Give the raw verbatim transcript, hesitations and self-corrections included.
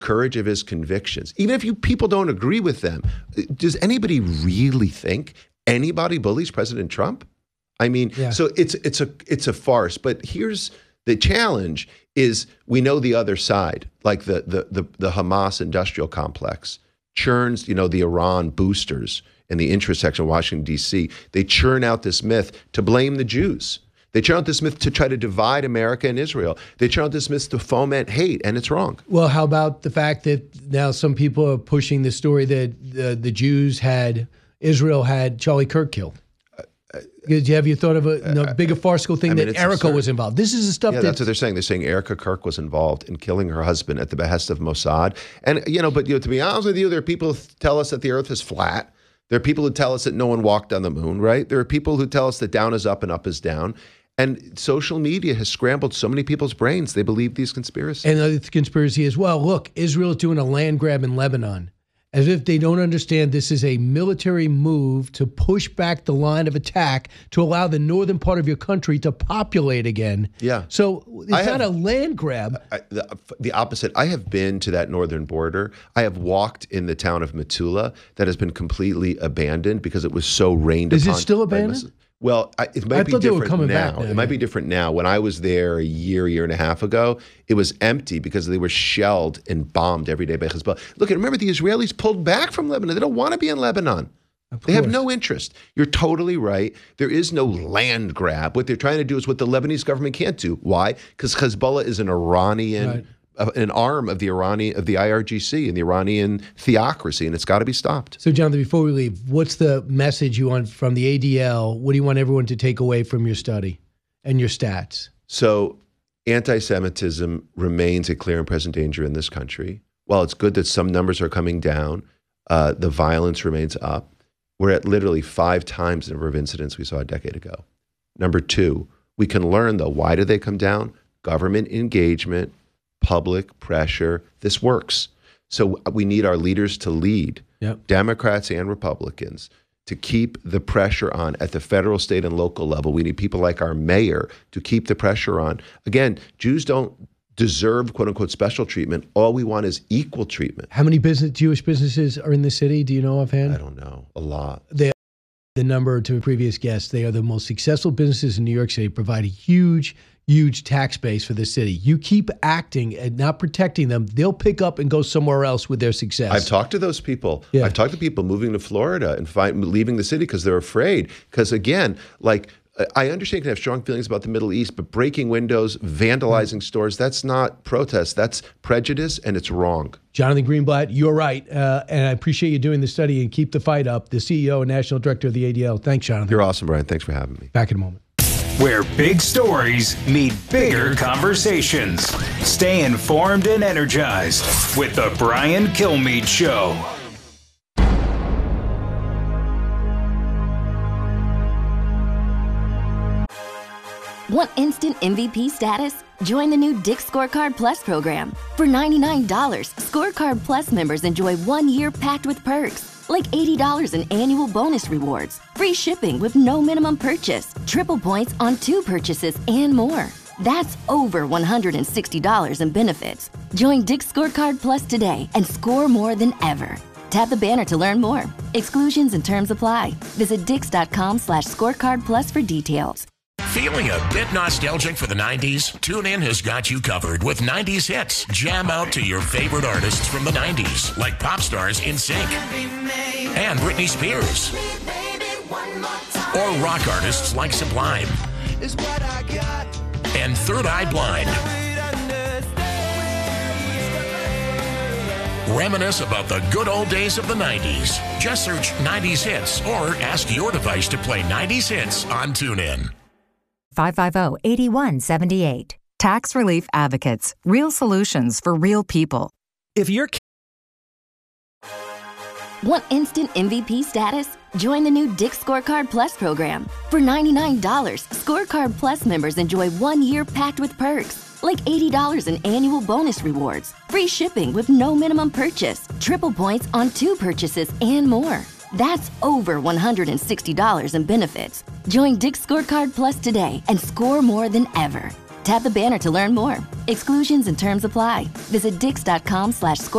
courage of his convictions, even if you people don't agree with them, does anybody really think anybody bullies President Trump? I mean, yeah. so it's it's a it's a farce. But here's the challenge: is we know the other side, like the the the, the Hamas industrial complex churns, you know, the Iran boosters in the intersection of Washington D C. They churn out this myth to blame the Jews. They churn out this myth to try to divide America and Israel. They churn out this myth to foment hate, and it's wrong. Well, how about the fact that now some people are pushing the story that the, the Jews had, Israel had Charlie Kirk killed? Have you thought of a you know, bigger farcical thing I mean, that Erica absurd. was involved? This is the stuff yeah, that... that's what they're saying. They're saying Erica Kirk was involved in killing her husband at the behest of Mossad. And, you know, but you know, to be honest with you, there are people who tell us that the earth is flat. There are people who tell us that no one walked on the moon, right? There are people who tell us that down is up and up is down. And social media has scrambled so many people's brains. They believe these conspiracies. And the conspiracy as well. Look, Israel is doing a land grab in Lebanon, as if they don't understand this is a military move to push back the line of attack to allow the northern part of your country to populate again. Yeah. So it's I not have, a land grab. I, the, the opposite. I have been to that northern border. I have walked in the town of Metula that has been completely abandoned because it was so rained is upon. Is it still abandoned? Well, I, it might I be thought different they were coming now. Back now. It might be different now. When I was there a year, year and a half ago, it was empty because they were shelled and bombed every day by Hezbollah. Look, and remember, the Israelis pulled back from Lebanon. They don't want to be in Lebanon. Of they course. have no interest. You're totally right. There is no land grab. What they're trying to do is what the Lebanese government can't do. Why? Because Hezbollah is an Iranian... Right. an arm of the Iranian of the I R G C and the Iranian theocracy, and it's got to be stopped. So, Jonathan, before we leave, what's the message you want from the A D L? What do you want everyone to take away from your study and your stats? So, anti-Semitism remains a clear and present danger in this country. While it's good that some numbers are coming down, uh, the violence remains up. We're at literally five times the number of incidents we saw a decade ago. Number two, we can learn, though, why do they come down? Government engagement, public pressure. This works. So we need our leaders to lead, yep. Democrats and Republicans, to keep the pressure on at the federal, state, and local level. We need people like our mayor to keep the pressure on. Again, Jews don't deserve, quote unquote, special treatment. All we want is equal treatment. How many business Jewish businesses are in the city? Do you know offhand? I don't know. A lot. They the number to a previous guest. They are the most successful businesses in New York City, provide a huge huge tax base for the city. You keep acting and not protecting them, they'll pick up and go somewhere else with their success. I've talked to those people. Yeah. I've talked to people moving to Florida and find, leaving the city because they're afraid. Because again, like, I understand you can have strong feelings about the Middle East, but breaking windows, vandalizing mm. stores, that's not protest. That's prejudice, and it's wrong. Jonathan Greenblatt, you're right. Uh, and I appreciate you doing the study and keep the fight up. The C E O and National Director of the A D L. Thanks, Jonathan. You're awesome, Brian. Thanks for having me. Back in a moment. Where big stories meet bigger conversations. Stay informed and energized with the Brian Kilmeade Show. Want instant M V P status? Join the new Dick's Scorecard Plus program. For ninety-nine dollars, Scorecard Plus members enjoy one year packed with perks, like eighty dollars in annual bonus rewards, free shipping with no minimum purchase, triple points on two purchases, and more. That's over one hundred sixty dollars in benefits. Join Dick's Scorecard Plus today and score more than ever. Tap the banner to learn more. Exclusions and terms apply. Visit dix.com slash scorecard plus for details. Feeling a bit nostalgic for the nineties? TuneIn has got you covered with nineties hits. Jam out to your favorite artists from the nineties, like pop stars NSYNC and Britney Spears, or rock artists like Sublime and Third Eye Blind. Reminisce about the good old days of the nineties. Just search nineties hits or ask your device to play nineties hits on TuneIn. five five zero, eight one seven eight. Tax Relief Advocates. Real solutions for real people. If you're Want instant M V P status? Join the new Dick's Scorecard Plus program. For ninety-nine dollars, Scorecard Plus members enjoy one year packed with perks, like eighty dollars in annual bonus rewards, free shipping with no minimum purchase, triple points on two purchases, and more. That's over one hundred sixty dollars in benefits. Join Dick's Scorecard Plus today and score more than ever. Tap the banner to learn more. Exclusions and terms apply. Visit dix dot com slash